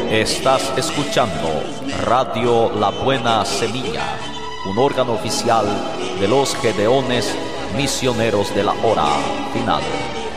Estás escuchando Radio La Buena Semilla, un órgano oficial de los Gedeones Misioneros de la Hora Final.